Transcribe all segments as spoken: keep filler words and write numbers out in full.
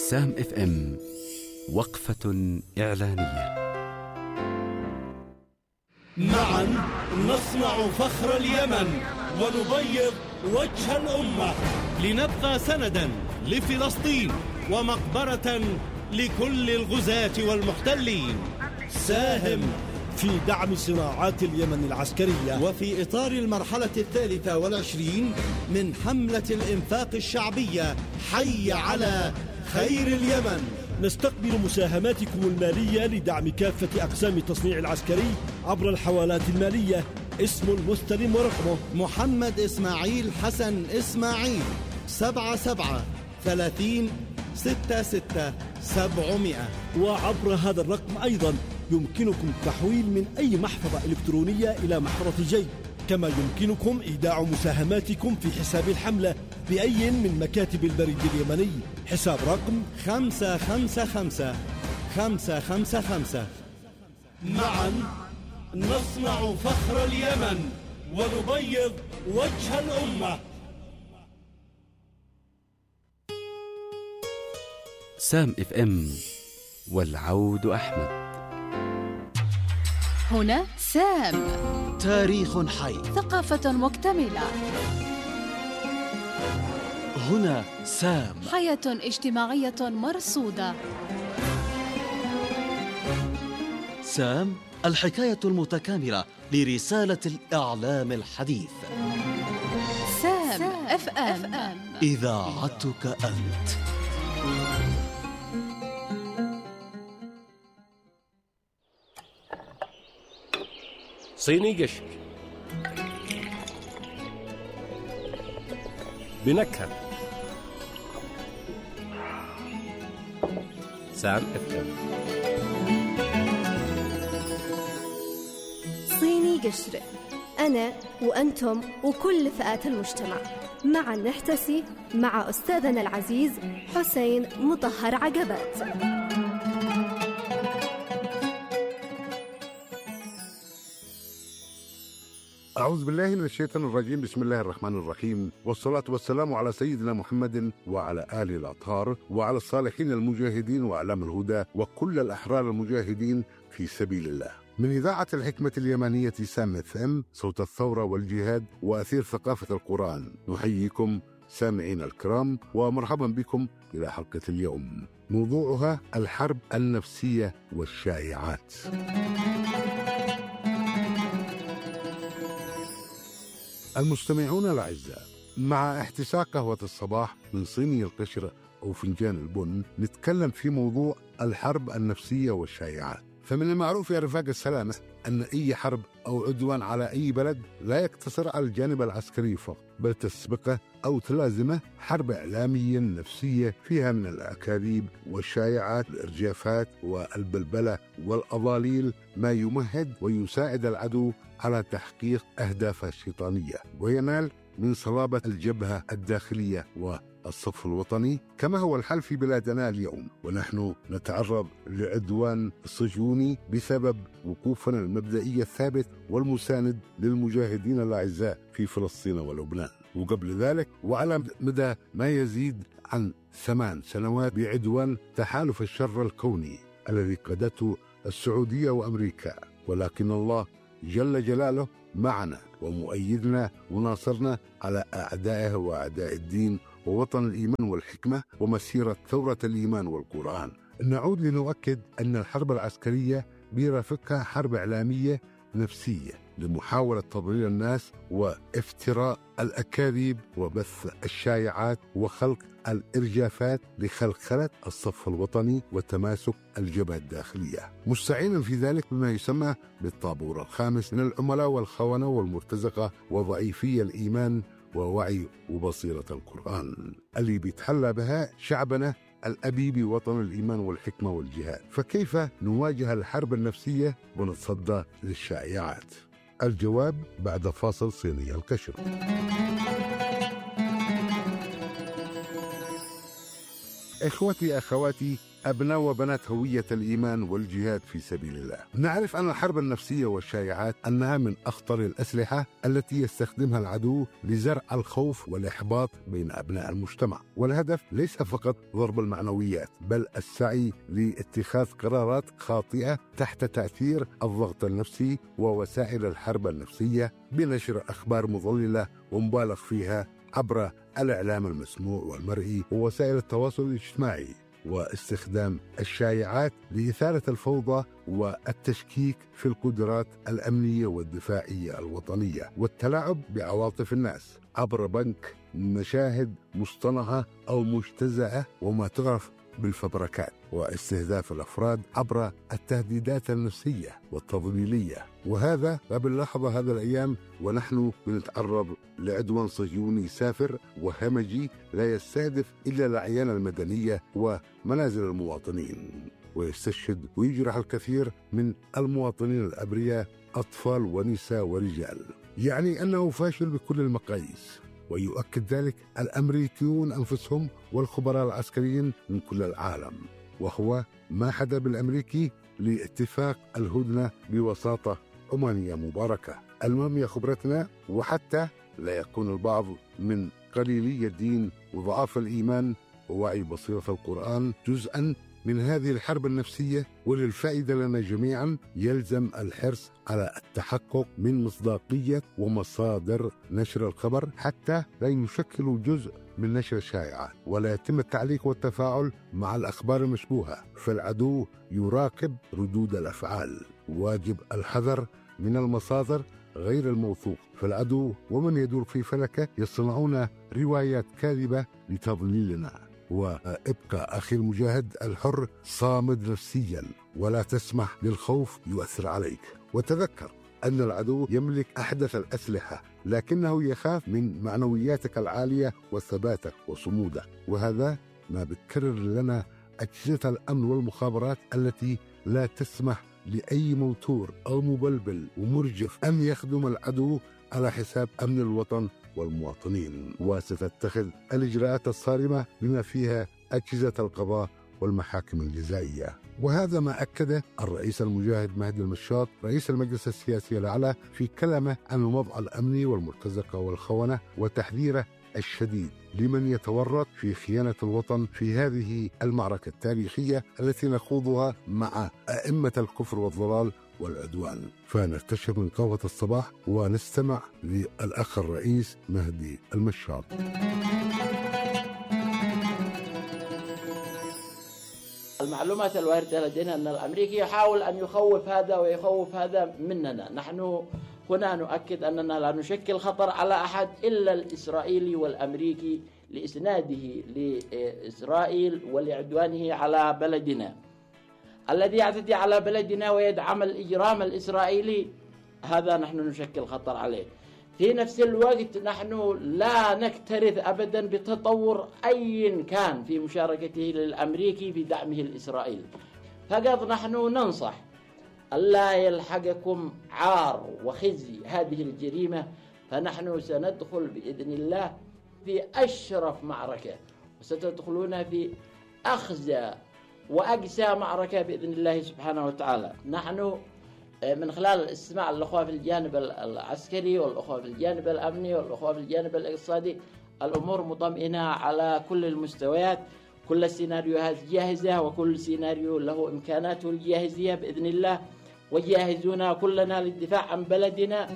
سام اف ام، وقفة إعلانية. معا نصنع فخر اليمن ونبيض وجه الأمة، لنبقى سندا لفلسطين ومقبرة لكل الغزاة والمحتلين. ساهم في دعم صناعات اليمن العسكرية، وفي إطار المرحلة الثالثة والعشرين من حملة الإنفاق الشعبية حي على خير اليمن. نستقبل مساهماتكم المالية لدعم كافة أقسام التصنيع العسكري عبر الحوالات المالية. اسم المستلم ورقمه محمد إسماعيل حسن إسماعيل، سبعة سبعة ثلاثين ستة ستة سبعمائة. وعبر هذا الرقم أيضا يمكنكم التحويل من أي محفظة إلكترونية إلى محفظة جيب، كما يمكنكم إيداع مساهماتكم في حساب الحملة بأي من مكاتب البريد اليمني. حساب رقم خمسة خمسة خمسة خمسة خمسة خمسة. معا نصنع فخر اليمن ونبيض وجه الأمة. سام اف ام، والعود أحمد. هنا سام، تاريخ حي، ثقافة مكتملة. هنا سام، حياة اجتماعية مرصودة. سام، الحكاية المتكاملة لرسالة الإعلام الحديث. سام اف ام، إذاعتك أنت. صيني قشر بنكهة. سام اف ام. صيني قشر، أنا وأنتم وكل فئات المجتمع معا نحتسي مع أستاذنا العزيز حسين مطهر عقبات. أعوذ بالله من الشيطان الرجيم. بسم الله الرحمن الرحيم، والصلاة والسلام على سيدنا محمد وعلى آله الأطهار وعلى الصالحين المجاهدين وأعلام الهدى وكل الأحرار المجاهدين في سبيل الله. من إذاعة الحكمة اليمنية سام اف ام، صوت الثورة والجهاد وأثير ثقافة القرآن، نحييكم سامعين الكرام ومرحبا بكم إلى حلقة اليوم، موضوعها الحرب النفسية والشائعات. المستمعون الأعزاء، مع احتساء قهوة الصباح من صيني القشر أو فنجان البن، نتكلم في موضوع الحرب النفسية والشائعات. فمن المعروف يا رفاق السلامة أن أي حرب أو عدوان على أي بلد لا يقتصر على الجانب العسكري فقط، بل تسبقه أو تلازمه حرب إعلامية نفسية فيها من الأكاذيب والشائعات، الإرجافات والبلبلة والأضاليل، ما يمهد ويساعد العدو على تحقيق أهدافه الشيطانية وينال من صلابة الجبهة الداخلية والصف الوطني، كما هو الحال في بلادنا اليوم، ونحن نتعرض لعدوان صهيوني بسبب وقوفنا المبدئي الثابت والمساند للمجاهدين الأعزاء في فلسطين ولبنان. وقبل ذلك وعلى مدى ما يزيد عن ثمان سنوات بعدوان تحالف الشر الكوني الذي قادته السعودية وأمريكا، ولكن الله جل جلاله معنا ومؤيدنا وناصرنا على أعدائه وأعداء الدين ووطن الإيمان والحكمة ومسيرة ثورة الإيمان والقرآن. نعود لنؤكد أن الحرب العسكرية بيرافقها حرب إعلامية نفسية لمحاولة تضليل الناس وافتراء الأكاذيب وبث الشائعات وخلق الإرجافات لخلخلة الصف الوطني وتماسك الجبهة الداخلية، مستعينا في ذلك بما يسمى بالطابور الخامس من العملاء والخونة والمرتزقة وضعيفي الإيمان ووعي وبصيرة القرآن اللي بيتحلى بها شعبنا الأبي بوطن الإيمان والحكمة والجهاد. فكيف نواجه الحرب النفسية ونتصدى للشائعات؟ الجواب بعد فاصل صيني القشر. إخوتي أخواتي، أبناء وبنات هوية الإيمان والجهاد في سبيل الله. نعرف أن الحرب النفسية والشائعات أنها من أخطر الأسلحة التي يستخدمها العدو لزرع الخوف والإحباط بين أبناء المجتمع، والهدف ليس فقط ضرب المعنويات بل السعي لاتخاذ قرارات خاطئة تحت تأثير الضغط النفسي ووسائل الحرب النفسية بنشر أخبار مضللة ومبالغ فيها عبر الإعلام المسموع والمرئي ووسائل التواصل الاجتماعي، واستخدام الشائعات لإثارة الفوضى والتشكيك في القدرات الأمنية والدفاعية الوطنية والتلاعب بعواطف الناس عبر بنك مشاهد مصطنعة أو مجتزأة وما تعرف بالفبركات، واستهداف الأفراد عبر التهديدات النفسية والتضليلية. وهذا بنلاحظه هذا الأيام ونحن بنتعرض لعدوان صهيوني سافر وهمجي لا يستهدف إلا الأعيان المدنية ومنازل المواطنين، ويستشهد ويجرح الكثير من المواطنين الأبرياء أطفال ونساء ورجال، يعني أنه فاشل بكل المقاييس. ويؤكد ذلك الأمريكيون أنفسهم والخبراء العسكريين من كل العالم، وهو ما حدا بالأمريكي لاتفاق الهدنة بوساطة عمانية مباركة. المهم يا خبرتنا، وحتى لا يكون البعض من قليلي الدين وضعاف الإيمان ووعي بصيرة القرآن جزءا من هذه الحرب النفسية، وللفائدة لنا جميعا يلزم الحرص على التحقق من مصداقية ومصادر نشر الخبر حتى لا يشكلوا جزء من نشر الشائعات، ولا يتم التعليق والتفاعل مع الأخبار المشبوهة، فالعدو يراقب ردود الأفعال. واجب الحذر من المصادر غير الموثوق، فالعدو ومن يدور في فلكه يصنعون روايات كاذبة لتضليلنا. وابقى أخي المجاهد الحر صامد نفسيا، ولا تسمح للخوف يؤثر عليك، وتذكر أن العدو يملك أحدث الأسلحة لكنه يخاف من معنوياتك العالية وثباتك وصمودك. وهذا ما بتكرر لنا أجهزة الأمن والمخابرات التي لا تسمح لأي موتور أو مبلبل ومرجف أن يخدم العدو على حساب أمن الوطن والمواطنين، وستتخذ الإجراءات الصارمة بما فيها أجهزة القضاء والمحاكم الجزائية. وهذا ما أكده الرئيس المجاهد مهدي المشاط رئيس المجلس السياسي الأعلى في كلمة عن الوضع الأمني والمرتزقة والخونة، وتحذيره الشديد لمن يتورط في خيانة الوطن في هذه المعركة التاريخية التي نخوضها مع أئمة الكفر والضلال والعدوان. فنستشهد من قهوة الصباح ونستمع للأخ الرئيس مهدي المشاط. المعلومات الواردة لدينا أن الأمريكي يحاول أن يخوف هذا ويخوف هذا مننا. نحن هنا نؤكد أننا لا نشكل خطر على أحد إلا الإسرائيلي والأمريكي لإسناده لإسرائيل ولعدوانه على بلدنا. الذي يعتدي على بلدنا ويدعم الإجرام الإسرائيلي هذا نحن نشكل خطر عليه. في نفس الوقت نحن لا نكترث أبدا بتطور أي كان في مشاركته للأمريكي في دعمه الإسرائيلي، فقط نحن ننصح ألا يلحقكم عار وخزي هذه الجريمة، فنحن سندخل بإذن الله في أشرف معركة، وستدخلون في أخزى وأقسى معركة بإذن الله سبحانه وتعالى. نحن من خلال الاستماع للأخوة في الجانب العسكري والأخوة في الجانب الأمني والأخوة في الجانب الاقتصادي، الأمور مطمئنة على كل المستويات، كل السيناريوهات جاهزة وكل سيناريو له إمكاناته الجاهزية بإذن الله، وجاهزون كلنا للدفاع عن بلدنا.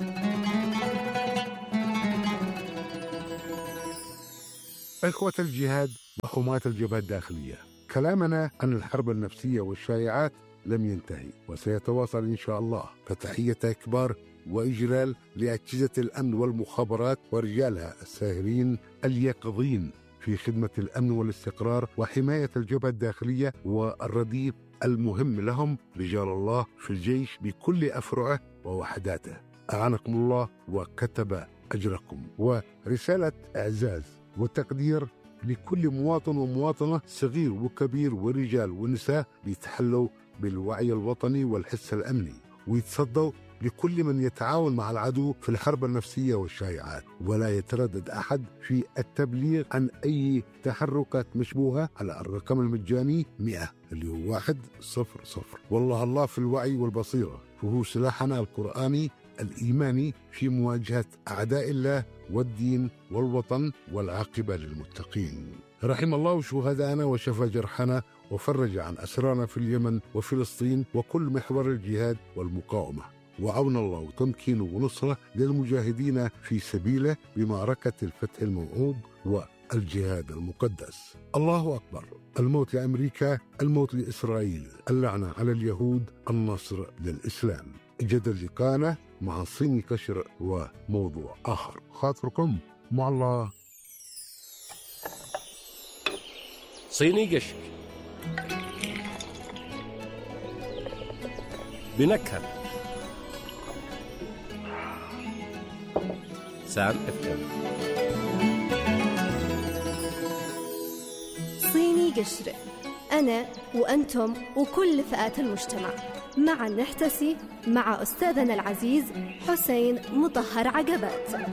إخوة الجهاد وحماة الجبهة الداخلية، كلامنا عن الحرب النفسية والشائعات لم ينتهي وسيتواصل إن شاء الله، فتحية كبار وإجلال لأجهزة الأمن والمخابرات ورجالها الساهرين اليقظين في خدمة الأمن والاستقرار وحماية الجبهة الداخلية والرديف المهم لهم رجال الله في الجيش بكل أفرعه ووحداته. أعانكم الله وكتب أجركم. ورسالة إعزاز وتقدير لكل مواطن ومواطنة صغير وكبير ورجال ونساء بيتحلوا بالوعي الوطني والحس الأمني ويتصدوا لكل من يتعاون مع العدو في الحرب النفسية والشائعات، ولا يتردد أحد في التبليغ عن أي تحركات مشبوهة على الرقم المجاني مئة اللي هو واحد صفر صفر. والله الله في الوعي والبصيرة، فهو سلاحنا القرآني الإيماني في مواجهة أعداء الله والدين والوطن، والعاقبة للمتقين. رحم الله شهداءنا وشفى جرحنا وفرج عن أسرانا في اليمن وفلسطين وكل محور الجهاد والمقاومة، وعون الله وتمكين ونصرة للمجاهدين في سبيله بمعركة الفتح الموعود والجهاد المقدس. الله أكبر. الموت لأمريكا، الموت لإسرائيل، اللعنة على اليهود، النصر للإسلام. جدل لقانا مع صيني كشر وموضوع آخر. خاطركم مع الله. صيني قشر بنكهة سام اف ام. صيني قشر، أنا وأنتم وكل فئات المجتمع معا نحتسي مع أستاذنا العزيز حسين مطهر عقبات.